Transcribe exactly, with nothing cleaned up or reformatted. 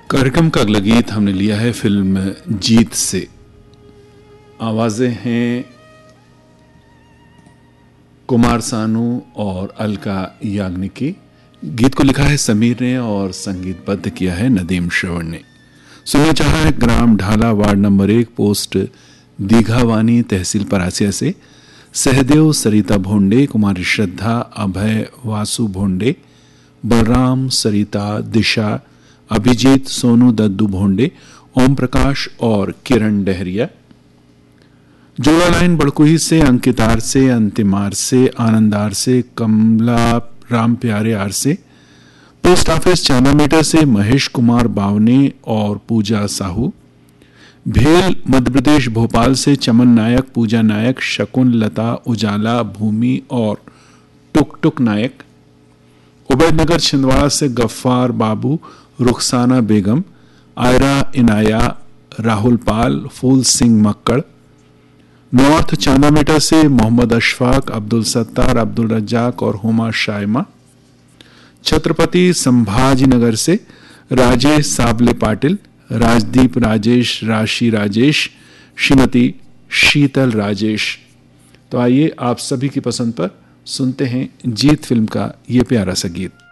कार्यक्रम का अगला गीत हमने लिया है फिल्म जीत से। आवाजें हैं कुमार सानू और अलका याग्निक की। गीत को लिखा है समीर ने और संगीतबद्ध किया है नदीम श्रवण ने। सुनना चाहा है ग्राम ढाला, वार्ड नंबर एक, पोस्ट दीघावानी, तहसील परासिया से सहदेव, सरिता भोंडे, कुमारी श्रद्धा, अभय, वासु भोंडे, बलराम, सरिता, दिशा, अभिजीत, सोनू दद्दू भोंडे, ओम प्रकाश और किरण डहरिया। जोड़ा लाइन बड़कुही से, अंकितार से, अंतिमार से, आनंदार से, कमला राम प्यारे आर से, पोस्ट ऑफिस चांदा मीटर से महेश कुमार बावने और पूजा साहू, भेल मध्य प्रदेश भोपाल से चमन नायक, पूजा नायक, शकुन, लता, उजाला, भूमि और टुक टुक नायक, उबैदनगर छिंदवाड़ा से गफ्फार बाबू, रुखसाना बेगम, आयरा इनाया, राहुल पाल, फूल सिंह मक्कड़, नॉर्थ चांदामेटा से मोहम्मद अशफाक, अब्दुल सत्तार, अब्दुल रज्जाक और हुमा शायमा, छत्रपति संभाजीनगर से राजेश साबले पाटिल, राजदीप राजेश, राशि राजेश, श्रीमती शीतल राजेश। तो आइए आप सभी की पसंद पर सुनते हैं जीत फिल्म का ये प्यारा सा गीत।